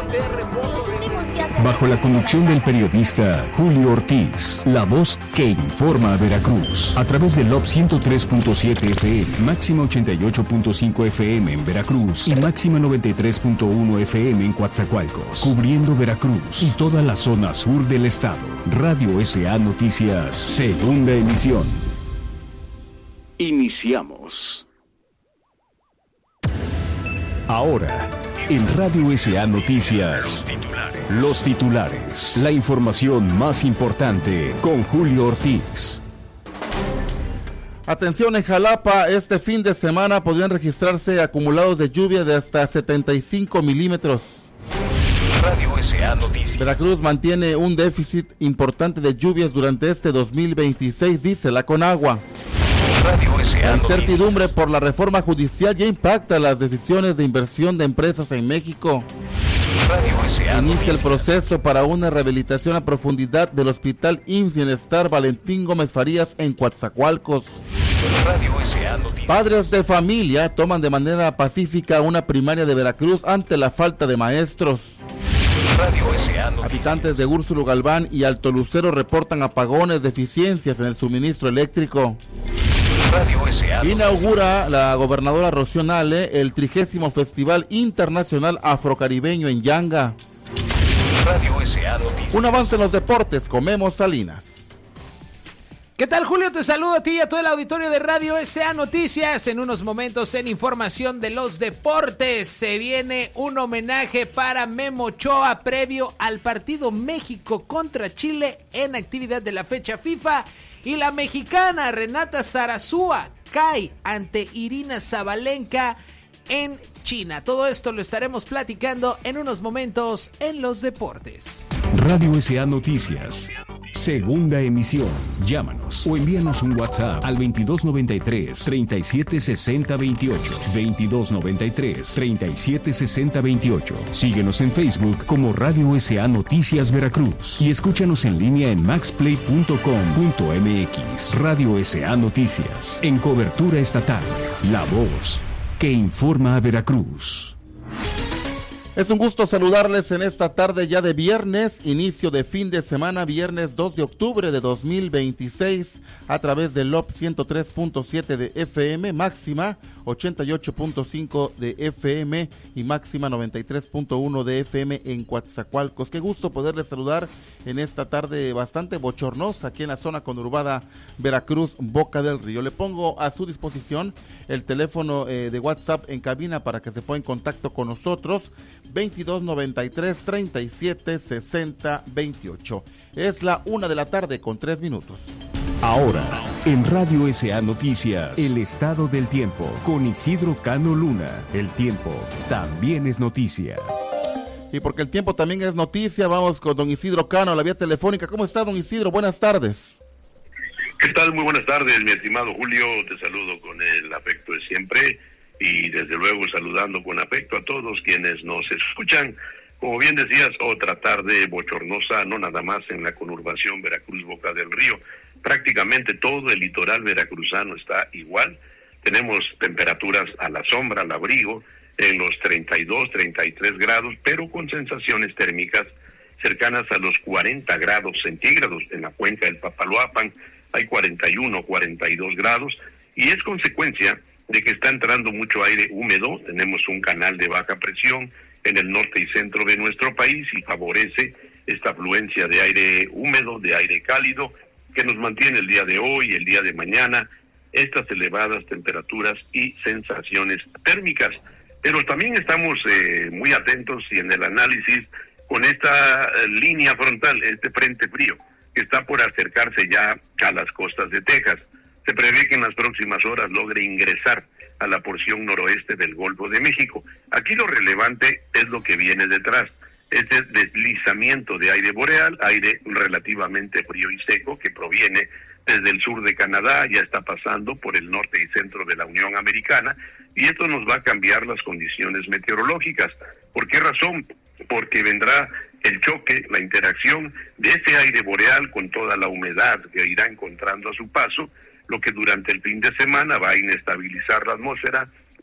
Bajo la conducción del periodista Julio Ortiz, la voz que informa a Veracruz. A través del LOP 103.7 FM, máxima 88.5 FM en Veracruz y máxima 93.1 FM en Coatzacoalcos. Cubriendo Veracruz y toda la zona sur del estado. Radio SA Noticias, segunda emisión. Iniciamos. Ahora, en Radio SA Noticias, los titulares. La información más importante con Julio Ortiz. Atención, en Jalapa, este fin de semana podrían registrarse acumulados de lluvia de hasta 75 milímetros. Radio SA Noticias. Veracruz mantiene un déficit importante de lluvias durante este 2026, dice la Conagua. La incertidumbre por la reforma judicial ya impacta las decisiones de inversión de empresas en México. Inicia el proceso para una rehabilitación a profundidad del Hospital Infienestar Valentín Gómez Farías en Coatzacoalcos. Padres de familia toman de manera pacífica una primaria de Veracruz ante la falta de maestros. Habitantes de Úrsulo Galván y Alto Lucero reportan apagones, deficiencias en el suministro eléctrico. Inaugura la gobernadora Rocío Nale el 30º Festival Internacional Afrocaribeño en Yanga. Un avance en los deportes, Comemos Salinas. ¿Qué tal, Julio? Te saludo a ti y a todo el auditorio de Radio SA Noticias. En unos momentos, en información de los deportes, se viene un homenaje para Memo Ochoa previo al partido México contra Chile en actividad de la fecha FIFA. Y la mexicana Renata Zarazúa cae ante Irina Zabalenka en China. Todo esto lo estaremos platicando en unos momentos en los deportes. Radio SA Noticias, segunda emisión. Llámanos o envíanos un WhatsApp al 2293-376028. 2293-376028. Síguenos en Facebook como Radio SA Noticias Veracruz y escúchanos en línea en maxplay.com.mx. Radio SA Noticias, en cobertura estatal. La voz que informa a Veracruz. Es un gusto saludarles en esta tarde ya de viernes, inicio de fin de semana, viernes 2 de octubre de 2026, a través del LOP 103.7 de FM, máxima 88.5 de FM y máxima 93.1 de FM en Coatzacoalcos. Qué gusto poderles saludar en esta tarde bastante bochornosa aquí en la zona conurbada Veracruz, Boca del Río. Le pongo a su disposición el teléfono de WhatsApp en cabina para que se ponga en contacto con nosotros, 2293-376028. Es la 1:03 p.m. Ahora, en Radio SA Noticias, el estado del tiempo, con Isidro Cano Luna. El tiempo también es noticia. Y porque el tiempo también es noticia, vamos con don Isidro Cano, a la vía telefónica. ¿Cómo está, don Isidro? Buenas tardes. ¿Qué tal? Muy buenas tardes, mi estimado Julio. Te saludo con el afecto de siempre y desde luego saludando con afecto a todos quienes nos escuchan. Como bien decías, otra tarde bochornosa, no nada más en la conurbación Veracruz, Boca del Río. Prácticamente todo el litoral veracruzano está igual. Tenemos temperaturas a la sombra, al abrigo, en los 32, 33 grados, pero con sensaciones térmicas cercanas a los 40 grados centígrados. En la cuenca del Papaloapan hay 41, 42 grados, y es consecuencia de que está entrando mucho aire húmedo. Tenemos un canal de baja presión en el norte y centro de nuestro país y favorece esta afluencia de aire húmedo, de aire cálido, que nos mantiene el día de hoy, el día de mañana, estas elevadas temperaturas y sensaciones térmicas. Pero también estamos muy atentos y en el análisis con esta línea frontal, este frente frío, que está por acercarse ya a las costas de Texas. Se prevé que en las próximas horas logre ingresar a la porción noroeste del Golfo de México. Aquí lo relevante es lo que viene detrás. Este deslizamiento de aire boreal, aire relativamente frío y seco que proviene desde el sur de Canadá, ya está pasando por el norte y centro de la Unión Americana, y esto nos va a cambiar las condiciones meteorológicas. ¿Por qué razón? Porque vendrá el choque, la interacción de ese aire boreal con toda la humedad que irá encontrando a su paso, lo que durante el fin de semana va a inestabilizar la atmósfera,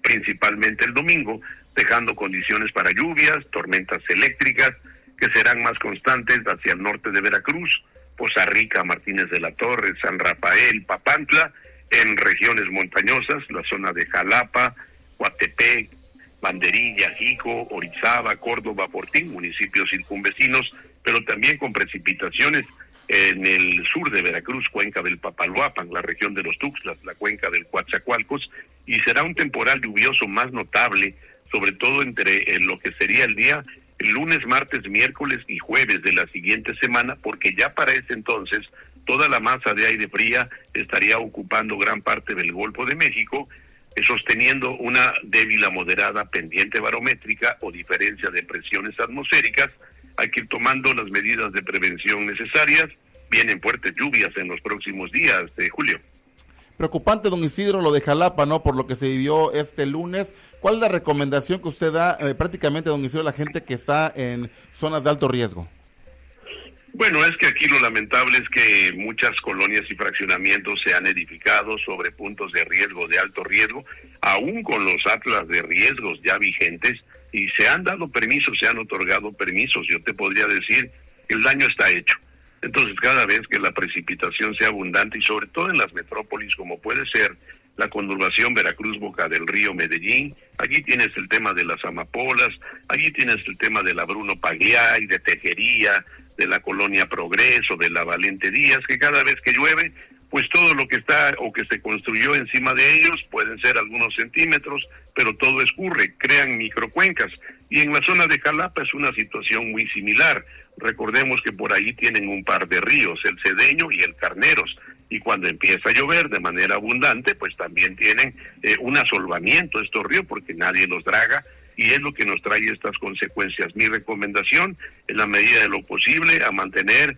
principalmente el domingo, dejando condiciones para lluvias, tormentas eléctricas, que serán más constantes hacia el norte de Veracruz, Poza Rica, Martínez de la Torre, San Rafael, Papantla, en regiones montañosas, la zona de Jalapa, Coatepec, Banderilla, Jico, Orizaba, Córdoba, Fortín, municipios circunvecinos, pero también con precipitaciones en el sur de Veracruz, cuenca del Papaloapan, la región de los Tuxtlas, la cuenca del Coatzacoalcos, y será un temporal lluvioso más notable, sobre todo entre lo que sería el día lunes, martes, miércoles y jueves de la siguiente semana, porque ya para ese entonces toda la masa de aire fría estaría ocupando gran parte del Golfo de México, sosteniendo una débil a moderada pendiente barométrica o diferencia de presiones atmosféricas. Hay que ir tomando las medidas de prevención necesarias. Vienen fuertes lluvias en los próximos días, Julio. Preocupante, don Isidro, lo de Jalapa, ¿no? Por lo que se vivió este lunes. ¿Cuál es la recomendación que usted da prácticamente, don Isidro, a la gente que está en zonas de alto riesgo? Bueno, es que aquí lo lamentable es que muchas colonias y fraccionamientos se han edificado sobre puntos de riesgo, de alto riesgo, aún con los atlas de riesgos ya vigentes, y se han dado permisos, se han otorgado permisos. Yo te podría decir que el daño está hecho. Entonces, cada vez que la precipitación sea abundante, y sobre todo en las metrópolis, como puede ser la conurbación Veracruz, Boca del Río, Medellín, allí tienes el tema de las amapolas, allí tienes el tema de la Bruno Pagliai, de Tejería, de la Colonia Progreso, de la Valente Díaz, que cada vez que llueve, pues todo lo que está o que se construyó encima de ellos pueden ser algunos centímetros, pero todo escurre, crean microcuencas. Y en la zona de Jalapa es una situación muy similar. Recordemos que por ahí tienen un par de ríos, el Cedeño y el Carneros, y cuando empieza a llover de manera abundante, pues también tienen un asolvamiento estos ríos, porque nadie los draga, y es lo que nos trae estas consecuencias. Mi recomendación, en la medida de lo posible, a mantener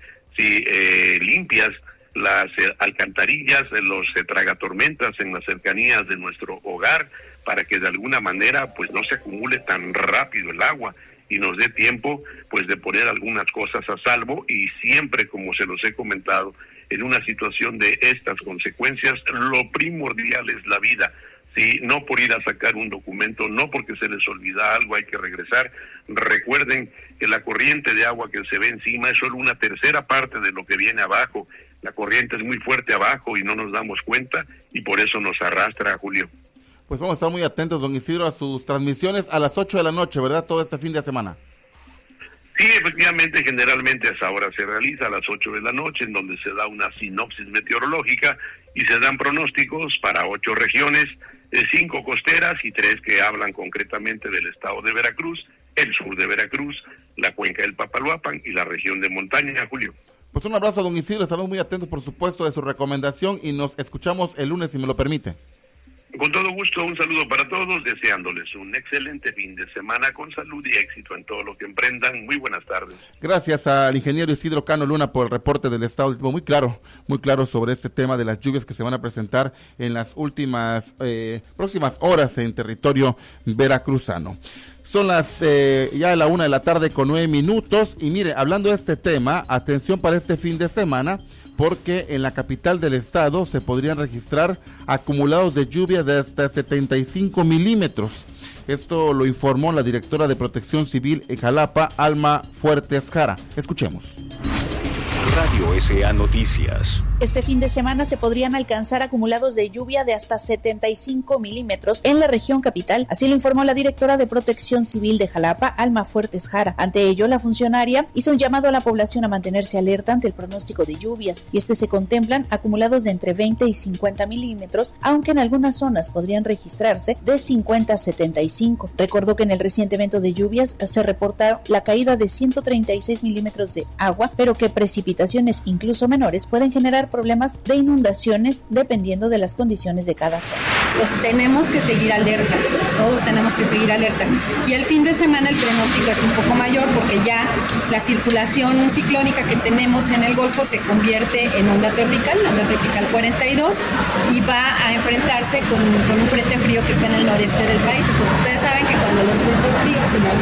limpias las alcantarillas, los tragatormentas en las cercanías de nuestro hogar, para que de alguna manera pues no se acumule tan rápido el agua y nos dé tiempo pues de poner algunas cosas a salvo. Y siempre, como se los he comentado, en una situación de estas consecuencias, lo primordial es la vida. Sí, no por ir a sacar un documento, no porque se les olvida algo, hay que regresar. Recuerden que la corriente de agua que se ve encima es solo una tercera parte de lo que viene abajo. La corriente es muy fuerte abajo y no nos damos cuenta, y por eso nos arrastra, Julio. Pues vamos a estar muy atentos, don Isidro, a sus transmisiones a las 8 de la noche, ¿verdad? Todo este fin de semana. Sí, efectivamente, generalmente a esa hora se realiza a las 8 de la noche, en donde se da una sinopsis meteorológica y se dan pronósticos para 8 regiones, 5 costeras y 3 que hablan concretamente del estado de Veracruz, el sur de Veracruz, la cuenca del Papaloapan y la región de montaña, Julio. Pues un abrazo, don Isidro, estamos muy atentos, por supuesto, de su recomendación, y nos escuchamos el lunes, si me lo permite. Con todo gusto, un saludo para todos, deseándoles un excelente fin de semana con salud y éxito en todo lo que emprendan. Muy buenas tardes. Gracias al ingeniero Isidro Cano Luna por el reporte del estado. Muy claro sobre este tema de las lluvias que se van a presentar en las últimas próximas horas en territorio veracruzano. Son las ya la 1:00 p.m. y mire, hablando de este tema, atención para este fin de semana, porque en la capital del estado se podrían registrar acumulados de lluvia de hasta 75 milímetros. Esto lo informó la directora de Protección Civil en Jalapa, Alma Fuertes Jara. Escuchemos. Radio S.A. Noticias. Este fin de semana se podrían alcanzar acumulados de lluvia de hasta 75 milímetros en la región capital, así lo informó la directora de Protección Civil de Jalapa, Alma Fuertes Jara. Ante ello, la funcionaria hizo un llamado a la población a mantenerse alerta ante el pronóstico de lluvias, y es que se contemplan acumulados de entre 20 y 50 milímetros, aunque en algunas zonas podrían registrarse de 50 a 75. Recordó que en el reciente evento de lluvias se reportaron la caída de 136 milímetros de agua, pero que precipitaciones incluso menores pueden generar problemas de inundaciones dependiendo de las condiciones de cada zona. Pues tenemos que seguir alerta, todos tenemos que seguir alerta. Y el fin de semana el pronóstico es un poco mayor, porque ya la circulación ciclónica que tenemos en el Golfo se convierte en onda tropical, la onda tropical 42, y va a enfrentarse con un frente frío que está en el noreste del país. Entonces ustedes saben que cuando los frentes fríos y las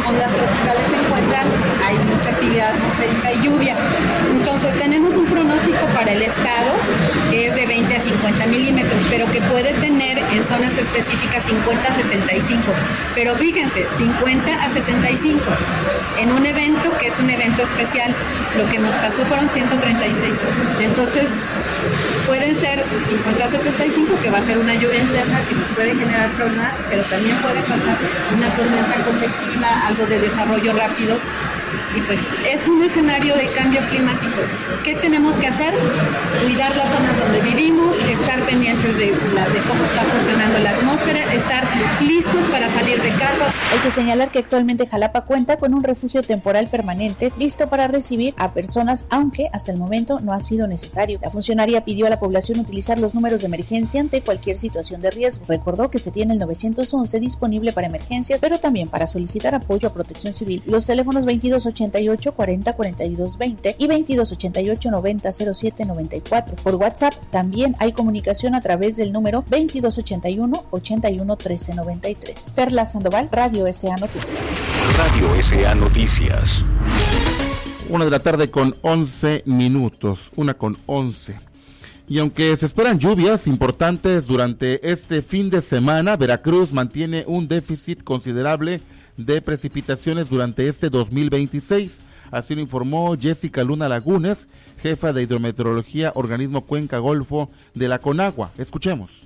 ondas tropicales se encuentran, hay mucha actividad atmosférica y lluvia. Entonces tenemos un pronóstico para el estado que es de 20 a 50 milímetros, pero que puede tener en zonas específicas 50 a 75. Pero fíjense, 50 a 75. En un evento que es un evento especial, lo que nos pasó fueron 136. Entonces, pueden ser 50 a 75, que va a ser una lluvia intensa que nos puede generar problemas, pero también puede pasar una tormenta convectiva, algo de desarrollo rápido. Y pues es un escenario de cambio climático. ¿Qué tenemos que hacer? Cuidar las zonas donde vivimos, estar pendientes de cómo está funcionando la atmósfera, estar listos para salir de casa. Hay que señalar que actualmente Jalapa cuenta con un refugio temporal permanente listo para recibir a personas, aunque hasta el momento no ha sido necesario. La funcionaria pidió a la población utilizar los números de emergencia ante cualquier situación de riesgo. Recordó que se tiene el 911 disponible para emergencias, pero también para solicitar apoyo a Protección Civil. Los teléfonos 2288 40 42 20 y 2288 90 07 94. Por WhatsApp también hay comunicación a través del número 2281 81 13 93. Perla Sandoval, Radio SA Noticias. Radio SA Noticias. 1 de la tarde con 11 minutos, 1:11. Y aunque se esperan lluvias importantes durante este fin de semana, Veracruz mantiene un déficit considerable de precipitaciones durante este 2026. Así lo informó Jessica Luna Lagunes, jefa de hidrometeorología, organismo Cuenca Golfo de la Conagua. Escuchemos.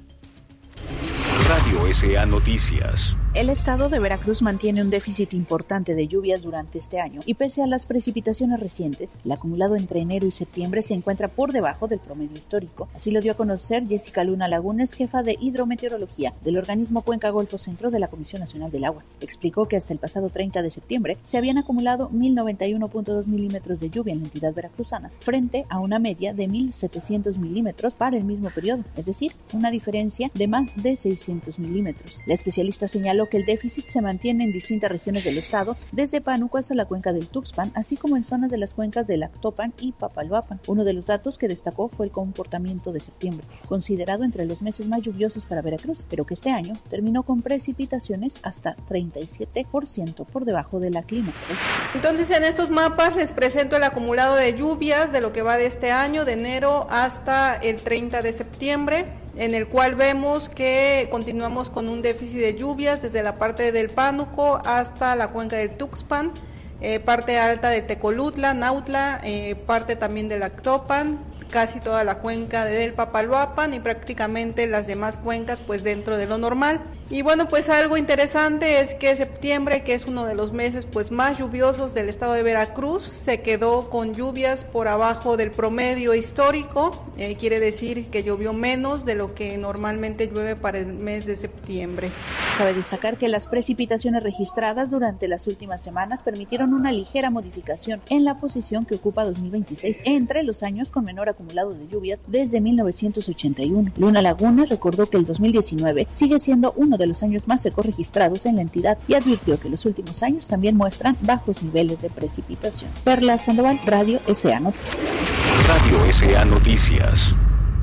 Radio SA Noticias. El estado de Veracruz mantiene un déficit importante de lluvias durante este año y pese a las precipitaciones recientes, el acumulado entre enero y septiembre se encuentra por debajo del promedio histórico. Así lo dio a conocer Jessica Luna Lagunes, jefa de hidrometeorología del organismo Cuenca Golfo Centro de la Comisión Nacional del Agua. Explicó que hasta el pasado 30 de septiembre se habían acumulado 1,091.2 milímetros de lluvia en la entidad veracruzana, frente a una media de 1,700 milímetros para el mismo periodo, es decir, una diferencia de más de 600 milímetros. La especialista señaló que el déficit se mantiene en distintas regiones del estado, desde Pánuco hasta la cuenca del Tuxpan, así como en zonas de las cuencas del Actopan y Papaloapan. Uno de los datos que destacó fue el comportamiento de septiembre, considerado entre los meses más lluviosos para Veracruz, pero que este año terminó con precipitaciones hasta 37% por debajo de la climatología. Entonces, en estos mapas les presento el acumulado de lluvias de lo que va de este año, de enero hasta el 30 de septiembre. En el cual vemos que continuamos con un déficit de lluvias desde la parte del Pánuco hasta la cuenca del Tuxpan, parte alta de Tecolutla, Nautla, parte también del Actopan, casi toda la cuenca del Papaloapan y prácticamente las demás cuencas pues dentro de lo normal. Y bueno, pues algo interesante es que septiembre, que es uno de los meses pues más lluviosos del estado de Veracruz, se quedó con lluvias por abajo del promedio histórico, quiere decir que llovió menos de lo que normalmente llueve para el mes de septiembre. Cabe destacar que las precipitaciones registradas durante las últimas semanas permitieron una ligera modificación en la posición que ocupa 2026 entre los años con menor acumulado de lluvias desde 1981. Luna Laguna recordó que el 2019 sigue siendo uno de los años más secos registrados en la entidad y advirtió que los últimos años también muestran bajos niveles de precipitación. Perla Sandoval, Radio SA Noticias. Radio SA Noticias.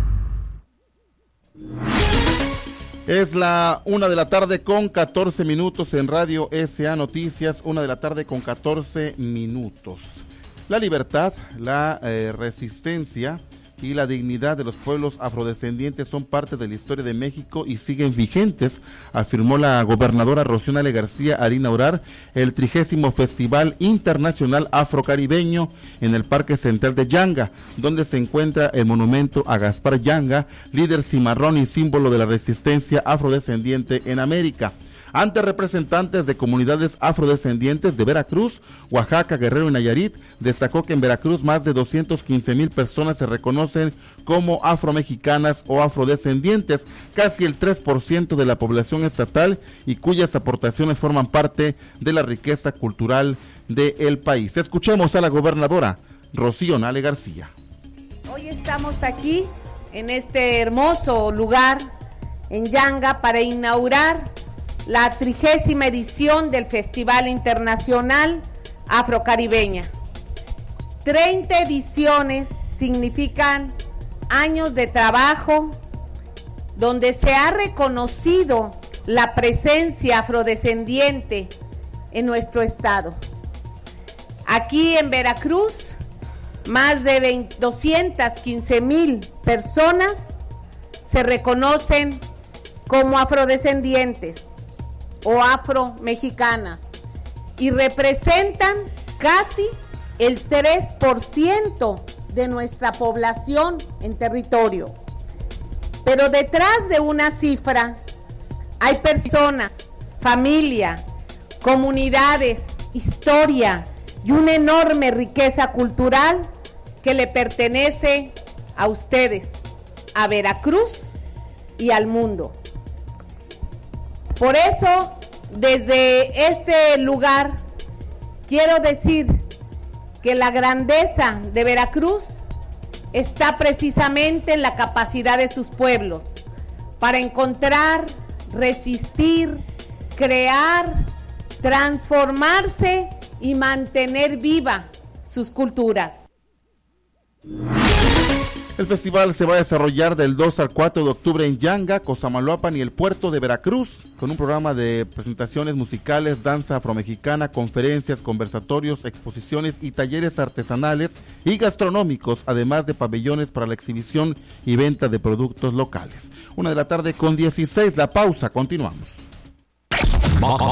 Es la 1 de la tarde con 14 minutos en Radio SA Noticias, 1 de la tarde con 14 minutos. La libertad, la resistencia y la dignidad de los pueblos afrodescendientes son parte de la historia de México y siguen vigentes, afirmó la gobernadora Rocío Nale García al inaugurar el 30º Festival Internacional Afrocaribeño en el Parque Central de Yanga, donde se encuentra el monumento a Gaspar Yanga, líder cimarrón y símbolo de la resistencia afrodescendiente en América. Ante representantes de comunidades afrodescendientes de Veracruz, Oaxaca, Guerrero y Nayarit, destacó que en Veracruz más de 215,000 personas se reconocen como afromexicanas o afrodescendientes, casi el 3% de la población estatal y cuyas aportaciones forman parte de la riqueza cultural del país. Escuchemos a la gobernadora Rocío Nale García. Hoy estamos aquí en este hermoso lugar en Yanga para inaugurar la 30ª edición del Festival Internacional Afrocaribeña. 30 ediciones significan años de trabajo donde se ha reconocido la presencia afrodescendiente en nuestro estado. Aquí en Veracruz, más de 215,000 personas se reconocen como afrodescendientes o afromexicanas y representan casi el 3% de nuestra población en territorio. Pero detrás de una cifra hay personas, familia, comunidades, historia y una enorme riqueza cultural que le pertenece a ustedes, a Veracruz y al mundo. Por eso, desde este lugar, quiero decir que la grandeza de Veracruz está precisamente en la capacidad de sus pueblos para encontrar, resistir, crear, transformarse y mantener viva sus culturas. El festival se va a desarrollar del 2 al 4 de octubre en Yanga, Cosamaloapan y el puerto de Veracruz, con un programa de presentaciones musicales, danza afromexicana, conferencias, conversatorios, exposiciones y talleres artesanales y gastronómicos, además de pabellones para la exhibición y venta de productos locales. 1:16 p.m, la pausa, continuamos.